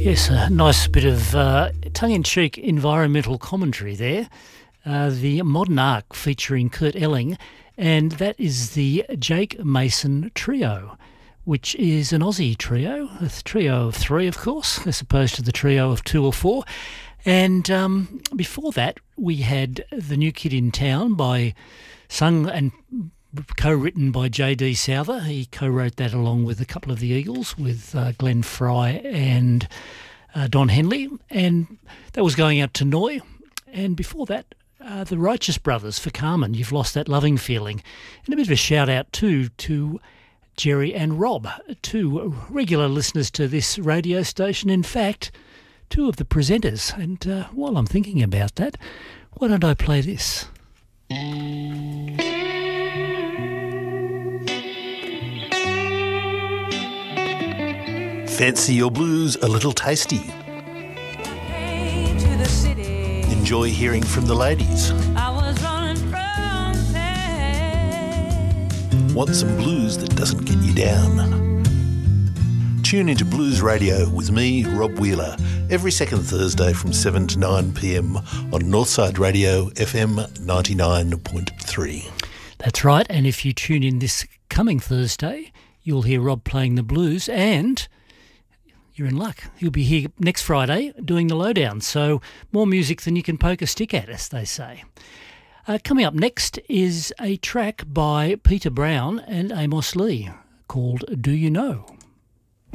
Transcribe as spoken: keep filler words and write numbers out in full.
Yes, a nice bit of uh, tongue-in-cheek environmental commentary there. Uh, the Modern Ark featuring Kurt Elling, and that is the Jake Mason Trio, which is an Aussie trio, a trio of three, of course, as opposed to the trio of two or four. And um, before that, we had The New Kid in Town, by sung and co-written by J D Souther. He co-wrote that along with a couple of the Eagles, with uh, Glenn Fry and uh, Don Henley, and that was going out to Noi. And before that, uh, the Righteous Brothers for Carmen, You've Lost That Loving Feeling. And a bit of a shout out too to Jerry and Rob, two regular listeners to this radio station. In fact, two of the presenters. And uh, while I'm thinking about that, why don't I play this? Fancy your blues a little tasty? Enjoy hearing from the ladies? Want some blues that doesn't get you down? Tune into Blues Radio with me, Rob Wheeler, every second Thursday from seven to nine p m on Northside Radio F M ninety-nine point three. That's right, and if you tune in this coming Thursday, you'll hear Rob playing the blues, and you're in luck. He'll be here next Friday doing the lowdown. So more music than you can poke a stick at, as they say. Uh, coming up next is a track by Peter Brown and Amos Lee called Do You Know?